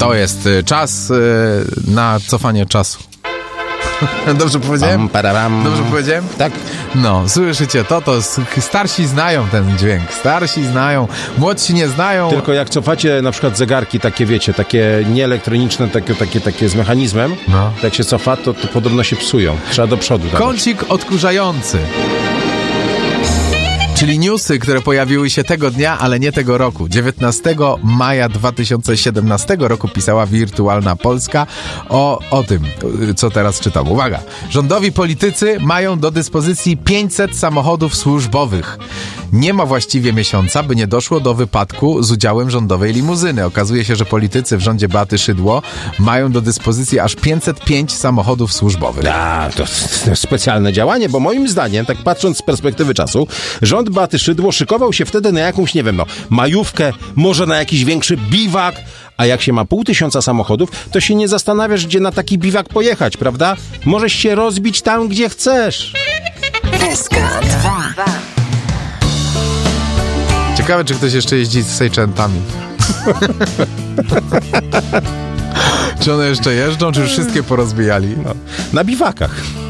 To jest czas na cofanie czasu. Dobrze powiedziałem? Dobrze powiedziałem? Tak. No, słyszycie to starsi znają ten dźwięk. Starsi znają, młodsi nie znają. Tylko jak cofacie na przykład zegarki takie, wiecie, takie nieelektroniczne, takie z mechanizmem, to jak się cofa, to podobno się psują. Trzeba do przodu dawać. Kącik odkurzający. Czyli newsy, które pojawiły się tego dnia, ale nie tego roku. 19 maja 2017 roku pisała Wirtualna Polska o tym, co teraz czytam. Uwaga! Rządowi politycy mają do dyspozycji 500 samochodów służbowych. Nie ma właściwie miesiąca, by nie doszło do wypadku z udziałem rządowej limuzyny. Okazuje się, że politycy w rządzie Beaty Szydło mają do dyspozycji aż 505 samochodów służbowych. To specjalne działanie, bo moim zdaniem, tak patrząc z perspektywy czasu, rząd Beaty Szydło szykował się wtedy na jakąś, nie wiem, majówkę, może na jakiś większy biwak, a jak się ma 500 samochodów, to się nie zastanawiasz, gdzie na taki biwak pojechać, prawda? Możesz się rozbić tam, gdzie chcesz. Ciekawe, czy ktoś jeszcze jeździ z Seicentami. Czy one jeszcze jeżdżą, czy już wszystkie porozbijali? Na biwakach.